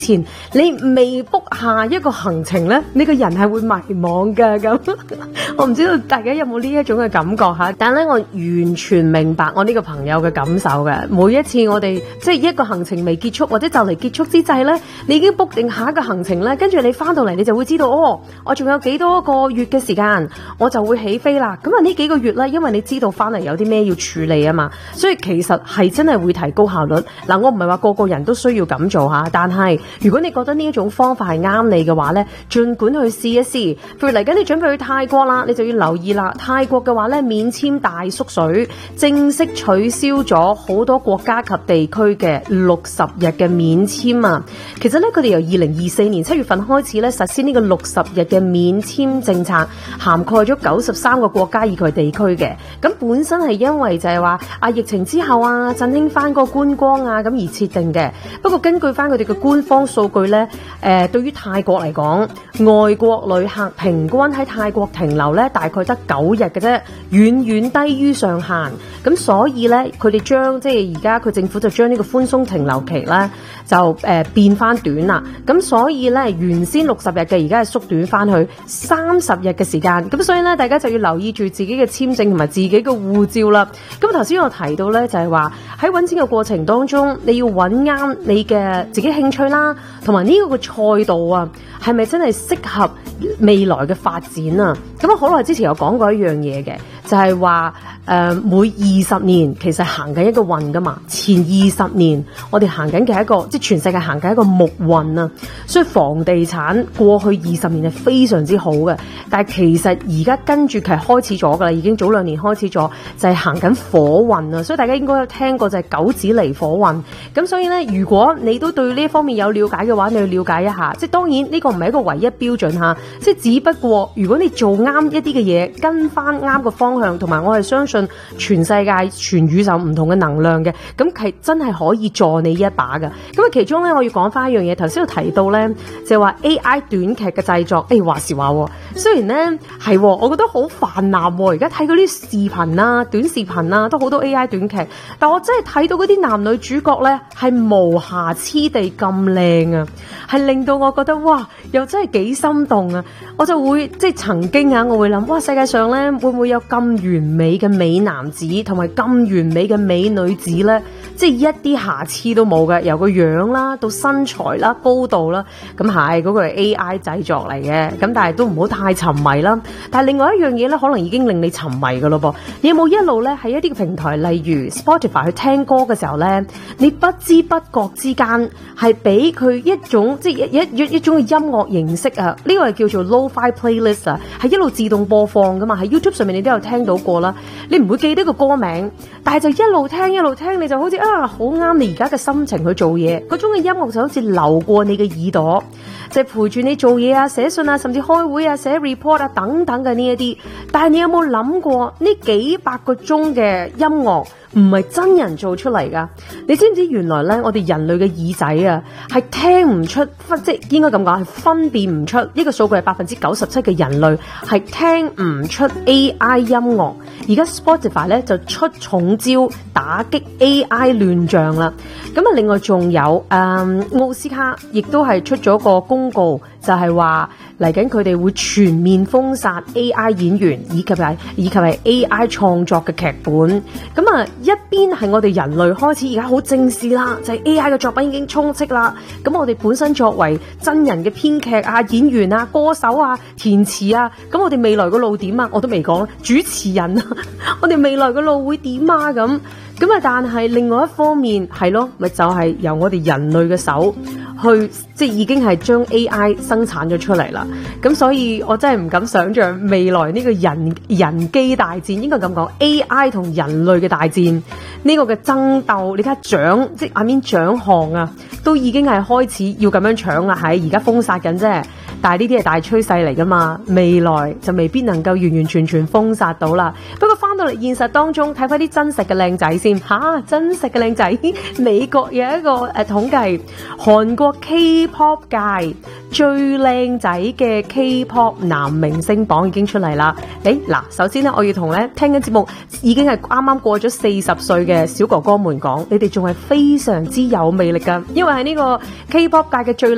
前你未 book 下一個行程呢，你個人係會迷茫㗎咁。我唔知道大家有冇呢一種嘅感覺吓，但係咧我完全明白我呢個朋友嘅感受嘅。每一次我哋即係一個行程未結束或者就嚟結束之際呢，你已經 book 定下一個行程呢，跟住你翻到嚟你就會知道我仲有幾多個月嘅時間，我就會起飛啦。咁啊呢幾個月呢，因為你知道翻嚟有啲咩要處理啊嘛，所以其實係真係會提高效率。嗱，我唔係話個個人都需要咁做吓，但係如果你覺得呢一種方法係啱你嘅話呢，盡管去試一試。譬如嚟緊你準備去泰國啦，你就要留意啦。泰國嘅話呢，免簽大縮水，正式取消咗好多國家及地區嘅60日嘅免簽啊。其實呢，佢哋由2024年7月份開始呢，實施呢個60日嘅免簽政策，涵蓋咗93個國家以及地區嘅。咁本身係因為就係話疫情之後振興翻個觀光咁而設定嘅。不過根據翻佢哋嘅官方數據呢，對於泰國嚟講，外國旅客平均喺泰國停留呢大概得9日嘅啫，遠遠低於上限。咁所以呢，佢哋即係而家佢政府就將呢個寬鬆停留期呢就變翻短啦。咁所以呢，原先60日嘅而家係縮短翻去30日嘅時間。咁所以呢，大家就要留意住自己嘅簽證同埋自己嘅護照啦。咁頭先我提到呢，就係話喺揾錢嘅過程當中，你要揾啱你嘅自己興趣啦，同埋呢個賽道係咪真係適合未來嘅發展啊？咁好耐之前有講過一樣嘢嘅，就係話每20年其實行緊一個運噶嘛。前20年我哋行緊嘅係一個，即係全世界行緊一個木運啊。所以房地產過去20年係非常之好嘅，但係其實而家跟住其實開始咗噶啦，已經早2年開始咗，就係行緊火運啊。所以大家應該有聽過就係九紫離火運。咁所以呢，如果你都對呢方面有了解嘅話，你要了解一下。即係當然呢個唔係一個唯一標準吓，即係只不過如果你做啱一啲嘅嘢，跟翻啱個方向，同埋我係相信全世界全宇宙唔同嘅能量嘅，咁係真係可以助你一把噶。咁其中咧我要講翻一樣嘢，頭先有提到咧就係話 AI 短劇嘅製作，話時話雖然咧係我覺得好泛濫，而家睇嗰啲視頻啦、短視頻啦都好多 AI 短劇，但我真係睇到嗰啲男女主角咧係無瑕疵地咁靚啊，係令到我覺得哇又真係幾心動啊。我就會即係曾經我會諗，哇世界上咧會唔會有咁完美嘅美男子同埋咁完美嘅美女子咧？即係一啲瑕疵都冇嘅，由個樣啦到身材啦、高度啦，咁係嗰個係 AI 製作嚟嘅，咁但係都唔好太沉迷啦。但係另外一樣嘢咧，可能已經令你沉迷噶咯噃。你有冇一路咧喺一啲嘅平台，例如 Spotify 去聽歌嘅時候咧，你不知不覺之間係俾佢一種即係一種嘅音樂形式啊？呢個係叫做 Lo-Fi Playlist 啊，係一路自動播放噶嘛。喺 YouTube 上面你都有聽到過啦。你唔會記得個歌名，但係就一路聽一路聽，你就好似好啱你而家嘅心情去做嘢。嗰種嘅音樂就好似流過你嘅耳朵，就係陪住你做嘢寫信甚至開會寫 report 等等嘅呢一啲。但係你有冇諗過呢幾百個鐘嘅音樂唔係真人做出嚟噶？你知唔知原來咧我哋人類嘅耳仔係聽唔出，即係應該咁講係分辨唔出，呢個數據係97%嘅人類係聽唔出 AI 音樂。而家 Spotify 咧就出重招打擊 AI 亂象啦。咁另外仲有奧斯卡亦都係出咗個公告，就係話嚟緊佢哋會全面封殺 AI 演員以及係 AI 創作嘅劇本。咁一邊係我哋人類開始而家好正視啦，就係 AI 嘅作品已經充斥啦。咁我哋本身作為真人嘅編劇演員歌手填詞咁我哋未來個路點我都未講，主持人我哋未來個路會點咁但係另外一方面係咯，咪就係由我哋人類嘅手去，即係已經係將 AI 生產咗出嚟啦。咁所以我真係唔敢想象未來呢個人機大戰，應該咁講 AI 同人類嘅大戰呢個嘅爭鬥。你睇下即係獎項都已經係開始要咁樣搶啦，喺而家封殺緊啫。但係呢啲係大趨勢嚟噶嘛，未來就未必能夠完完全全封殺到啦。不過翻到嚟現實當中，睇翻啲真實嘅靚仔先真實嘅靚仔。美國有一個統計，韓國 K-pop 界最靚仔嘅 K-pop 男明星榜已經出嚟啦。首先呢，我要同聽緊節目已經係啱啱過咗40歲嘅小哥哥們講，你哋仲係非常之有魅力噶，因為喺呢個 K-pop 界嘅最